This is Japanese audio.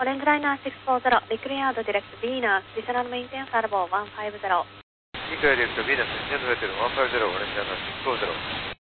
オレンジライナー640、ビッグリアードディレクトビーナス、ディショナルメインテンサーボ150。 ビッグリアードディレクトビーナス、2000メートル150、オレンジライナー640。